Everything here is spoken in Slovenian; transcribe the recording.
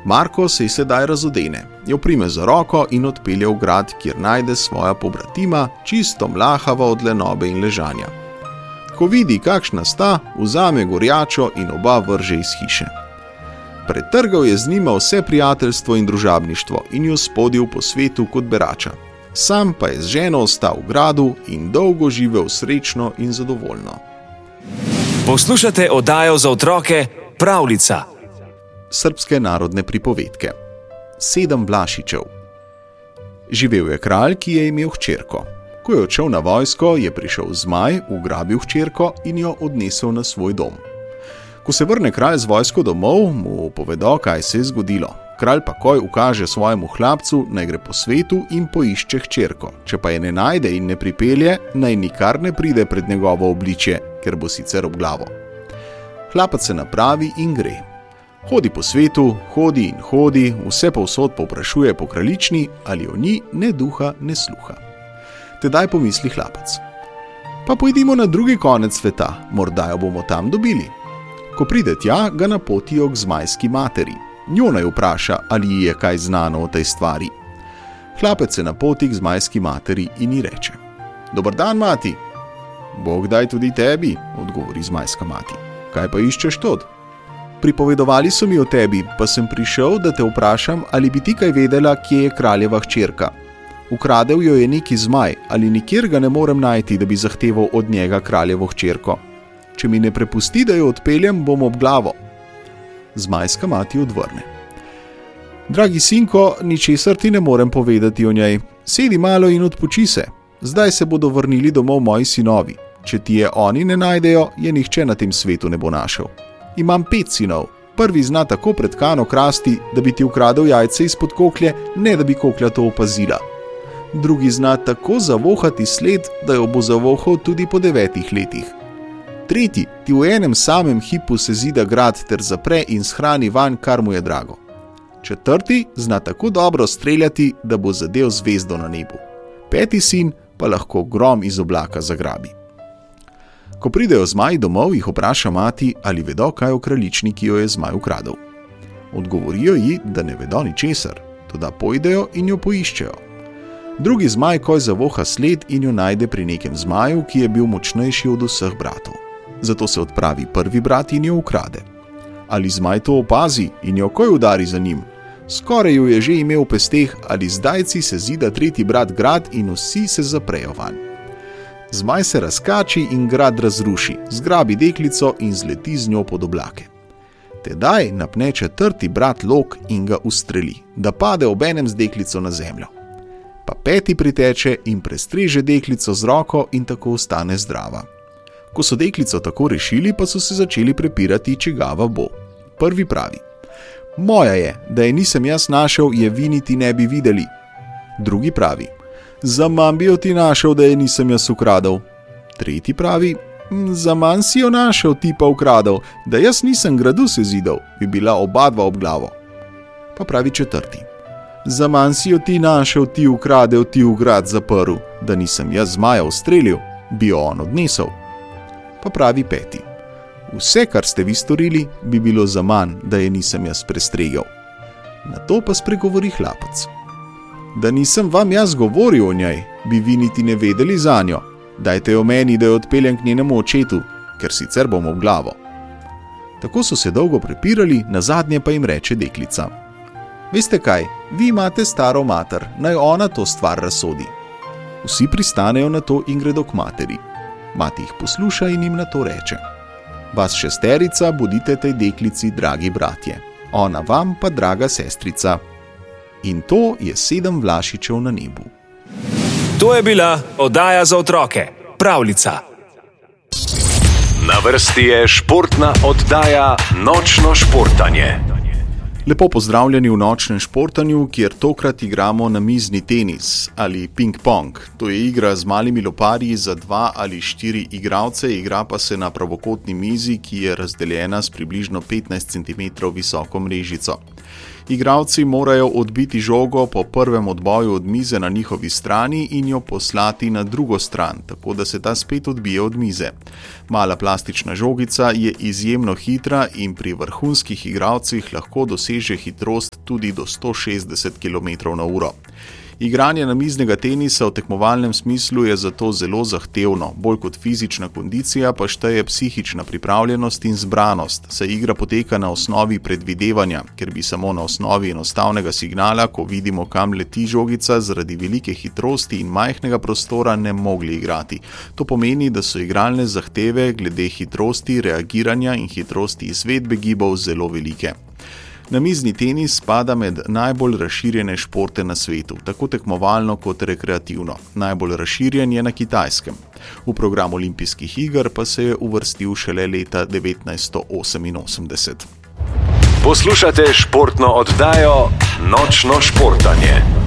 Marko se ji sedaj razodene, jo prime za roko in odpelje v grad, kjer najde svoja pobratima, čisto mlahava od lenobe in ležanja. Ko vidi, kakšna sta, vzame gorjačo in oba vrže iz hiše. Pretrgal je z njima vse prijateljstvo in družabništvo in jo spodil po svetu kot berača. Sam pa je z ženo ostal v gradu in dolgo živel srečno in zadovoljno. Poslušate oddajo za otroke Pravljica. Srbske narodne pripovedke. 7 Vlašičev. Živel je kralj, ki je imel hčerko. Ko je odšel na vojsko, je prišel zmaj, ugrabil hčerko in jo odnesel na svoj dom. Ko se vrne kralj z vojsko domov, mu povedo, kaj se je zgodilo. Kralj takoj ukaže svojemu hlapcu, naj gre po svetu in poišče hčerko. Če pa je ne najde in ne pripelje, naj nikar ne pride pred njegovo obličje, ker bo sicer ob glavo. Hlapac se napravi in gre. Hodi po svetu, hodi in hodi, vse povsod povprašuje po kraljični, ali o njej ne duha, ne sluha. Tedaj pomisli hlapac. Pa pojdimo na drugi konec sveta, morda jo bomo tam dobili. Ko pride tja, ga napotijo k zmajski materi. Njo naj vpraša, ali ji je kaj znano o tej stvari. Hlapec se napoti k zmajski materi in ji reče. Dobar dan, mati. Bog daj tudi tebi, odgovori zmajska mati. Kaj pa iščeš tod? Pripovedovali so mi o tebi, pa sem prišel, da te vprašam, ali bi ti kaj vedela, kje je kraljeva hčerka. Ukradel jo je neki zmaj, ali nikjer ga ne morem najti, da bi zahteval od njega kraljevo hčerko. Če mi ne prepusti, da jo odpeljem, bom ob glavo. Zmajska mati odvrne. Dragi sinko, ničesar ti ne morem povedati o njej. Sedi malo in odpoči se. Zdaj se bodo vrnili domov moji sinovi. Če ti je oni ne najdejo, je nihče na tem svetu ne bo našel. Imam 5 sinov. Prvi zna tako pretkano krasti, da bi ti ukradel jajce izpod koklje, ne da bi koklja to opazila. Drugi zna tako zavohati sled, da jo bo zavohal tudi po 9 letih. Tretji ti v enem samem hipu sezida grad ter zapre in shrani vanj, kar mu je drago. Četrti zna tako dobro streljati, da bo zadel zvezdo na nebu. 5. sin pa lahko grom iz oblaka zagrabi. Ko pridejo zmaji domov, jih vpraša mati, ali vedo kaj o kraljični, ki jo je zmaj ukradel. Odgovorijo ji, da ne vedo ničesar, toda pojdejo in jo poiščejo. Drugi zmaj koj zavoha sled in jo najde pri nekem zmaju, ki je bil močnejši od vseh bratov. Zato se odpravi prvi brat in jo ukrade. Ali zmaj to opazi in jo koj udari za njim? Skoraj jo je že imel v pesteh, ali zdajci se zida tretji brat grad in vsi se zaprejo vanj. Zmaj se razkači in grad razruši, zgrabi deklico in zleti z njo pod oblake. Tedaj napne četrti brat lok in ga ustreli, da pade obenem z deklico na zemljo. Pa 5. priteče in prestreže deklico z roko in tako ostane zdrava. Ko so deklico tako rešili, pa so se začeli prepirati, čigava bo. Prvi pravi. Moja je, da je nisem jaz našel, je vi niti ne bi videli. Drugi pravi. Zaman bi jo ti našel, da je nisem jaz ukradel. Tretji pravi. Zaman si jo našel, ti pa ukradel, da jaz nisem gradu sezidal, bi bila obadva ob glavo. Pa pravi četrti. Zaman si jo ti našel, ti ukradel, ti v grad zaprl, da nisem jaz zmaja ustrelil, bi jo on odnesel. Pa pravi 5. Vse, kar ste vi storili, bi bilo zaman, da je nisem jaz prestregel. Na to pa spregovori hlapac. Da nisem vam jaz govoril o njej, bi vi niti ne vedeli za njo. Dajte jo meni, da jo odpeljem k njenemu očetu, ker sicer bom ob glavo. Tako so se dolgo prepirali, nazadnje pa jim reče deklica. Veste kaj, vi imate staro mater, naj ona to stvar razsodi. Vsi pristanejo na to in gredo k materi. Mati jih posluša in jim na to reče. Vas 6 bodite tej deklici, dragi bratje, ona vam pa draga sestrica. In to je 7 Vlašičev na nebu. To je bila oddaja za otroke Pravljica. Na vrsti je športna oddaja Nočno športanje. Lepo pozdravljeni v Nočnem športanju, kjer tokrat igramo namizni tenis ali ping-pong. To je igra z malimi loparji za 2 ali 4 igralce, igra pa se na pravokotni mizi, ki je razdeljena s približno 15 cm visoko mrežico. Igralci morajo odbiti žogo po prvem odboju od mize na njihovi strani in jo poslati na drugo stran, tako da se ta spet odbije od mize. Mala plastična žogica je izjemno hitra in pri vrhunskih igralcih lahko doseže hitrost tudi do 160 km/h. Igranje namiznega tenisa v tekmovalnem smislu je zato zelo zahtevno, bolj kot fizična kondicija pa šteje psihična pripravljenost in zbranost, saj igra poteka na osnovi predvidevanja, ker bi samo na osnovi enostavnega signala, ko vidimo, kam leti žogica, zaradi velike hitrosti in majhnega prostora ne mogli igrati. To pomeni, da so igralne zahteve glede hitrosti reagiranja in hitrosti izvedbe gibov zelo velike. Namizni tenis spada med najbolj razširjene športe na svetu, tako tekmovalno kot rekreativno. Najbolj razširjen je na Kitajskem. V program olimpijskih iger pa se je uvrstil šele leta 1988. Poslušate športno oddajo Nočno športanje.